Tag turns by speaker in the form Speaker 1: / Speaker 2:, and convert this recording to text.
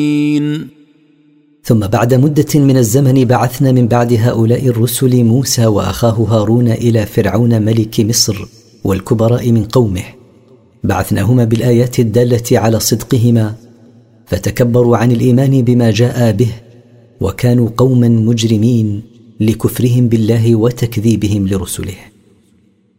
Speaker 1: ثم بعد مدة من الزمن بعثنا من بعد هؤلاء الرسل موسى وأخاه هارون إلى فرعون ملك مصر والكبراء من قومه، بعثناهما بالآيات الدالة على صدقهما، فتكبروا عن الإيمان بما جاء به، وكانوا قوما مجرمين لكفرهم بالله وتكذيبهم لرسله.